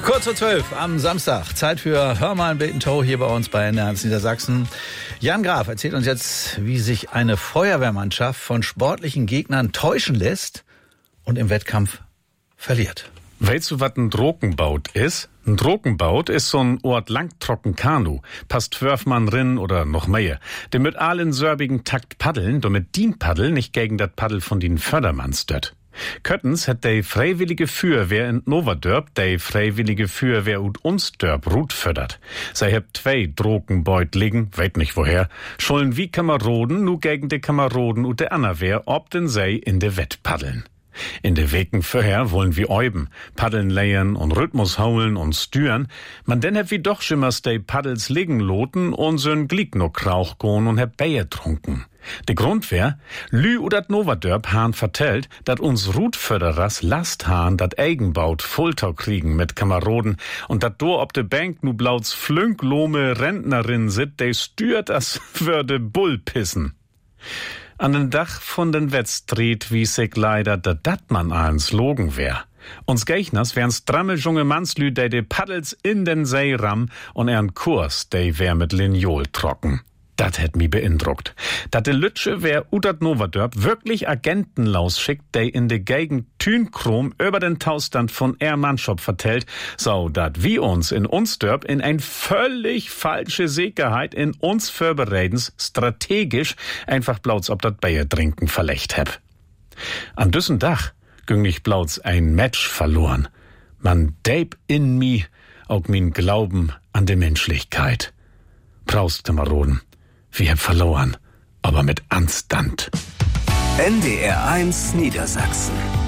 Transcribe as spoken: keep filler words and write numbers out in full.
Kurz vor zwölf am Samstag. Zeit für Hör mal ein Beten-Tow hier bei uns bei N eins Niedersachsen. Jan Graf erzählt uns jetzt, wie sich eine Feuerwehrmannschaft von sportlichen Gegnern täuschen lässt und im Wettkampf verliert. Weißt du, was ein Drogenbaut ist? Ein Drogenbaut ist so ein Ort langtrocken Kanu. Passt zwölf Mann rin oder noch mehr. Der mit allen sörbigen Takt paddeln, damit dien Paddel nicht gegen dat Paddel von den Fördermanns stört. Köttens hat de freiwillige Feuerwehr in Novadörp de freiwillige Feuerwehr ut uns Dörp Rut fördert. Sei hebt zwei Drogenbeut liegen, weet nicht woher, schollen wie Kameraden nu gegen de Kameraden ut de Annerwehr ob den sei in de Wett paddeln. In de Weken vorher wollen wir euben, paddeln leiern und Rhythmus haulen und stüren, man denn heb wie doch schimmers de Paddels liegen loten und so'n Glick no Krauch gohn und heb Bier trunken. De Grund wär, Lü udat Novadörp han vertellt, dat uns Rutförderers Last han dat Eigenbaut Fultau kriegen mit Kameraden und dat do ob de Bank nu blauts flünklome Rentnerin sit, de stürt as würde Bull pissen. An den Dach von den Wettstreet wies sich leider, dat dat man eins logen wär. Uns Geichners wären stramme junge Mannslü, de de Paddels in den See ram und ern Kurs, de wär mit Linjol trocken. Dat hätt mi beeindruckt. Dat de Lütsche wär udat Novadörp wirklich Agenten lausschickt, de in de Gegend Thünkrom über den Taustand von er Mannschop vertellt, so dat wie uns in uns Dörp in ein völlig falsche Sicherheit in uns Vorbereitens strategisch einfach blauts ob dat Bier trinken verlecht heb. An düssen Dach ging ich blauts ein Match verloren. Man deib in mi auch min Glauben an de Menschlichkeit. Braust, Kameraden. Wir haben verloren, aber mit Anstand. N D R eins Niedersachsen.